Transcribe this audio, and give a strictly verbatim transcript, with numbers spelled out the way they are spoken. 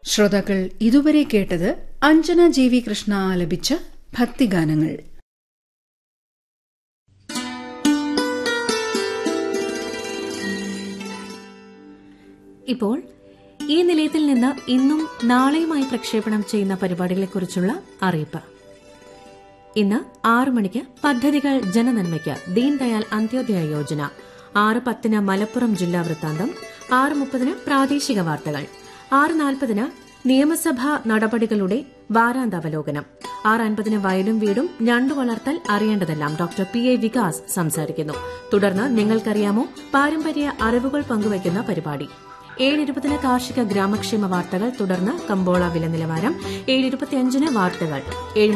ശ്രോതാക്കൾ ഇതുവരെ കേട്ടത് അഞ്ജന ജി വി കൃഷ്ണ ആലപിച്ച ഭക്തിഗാനങ്ങൾ. ഇപ്പോൾ ഈ നിലയത്തിൽ നിന്ന് ഇന്നും നാളെയുമായി പ്രക്ഷേപണം ചെയ്യുന്ന പരിപാടികളെക്കുറിച്ചുള്ള അറിയിപ്പ്. ഇന്ന് ആറ് മണിക്ക് പദ്ധതികൾ ജനനന്മയ്ക്ക് ദീൻദയാൽ അന്ത്യോദയ യോജന, ആറ് പത്തിന് മലപ്പുറം ജില്ലാ വൃത്താന്തം, ആറ് മുപ്പതിന് പ്രാദേശിക വാർത്തകൾ, ആറ് നാൽപ്പതിന് നിയമസഭാ നടപടികളുടെ വാരാന്താവലോകനം, ആറ് അൻപതിന് വയലും വീടും ഞണ്ടു വളർത്തൽ അറിയേണ്ടതെല്ലാം ഡോക്ടർ പി എ വികാസ് സംസാരിക്കുന്നു. തുടർന്ന് നിങ്ങൾക്കറിയാമോ പാരമ്പര്യ അറിവുകൾ പങ്കുവയ്ക്കുന്ന പരിപാടി. ഏഴ് ഇരുപതിന് കാർഷിക ഗ്രാമക്ഷേമ വാർത്തകൾ, തുടർന്ന് കമ്പോള വില നിലവാരം, ഏഴ് ഇരുപത്തിയഞ്ചിന് വാർത്തകൾ, ഏഴ്